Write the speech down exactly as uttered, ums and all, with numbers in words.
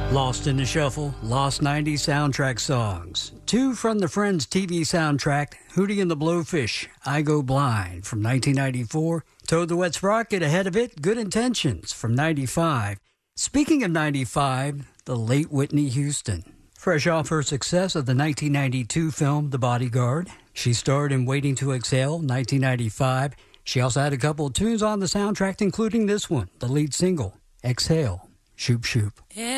Lost in the Shuffle, Lost nineties soundtrack songs. Two from the Friends T V soundtrack, Hootie and the Blowfish, I Go Blind from nineteen ninety-four. Toad the Wet Sprocket ahead of it, Good Intentions from ninety-five. Speaking of ninety-five, the late Whitney Houston. Fresh off her success of the nineteen ninety-two film The Bodyguard, she starred in Waiting to Exhale, nineteen ninety-five. She also had a couple of tunes on the soundtrack, including this one, the lead single, Exhale, Shoop Shoop. Yeah.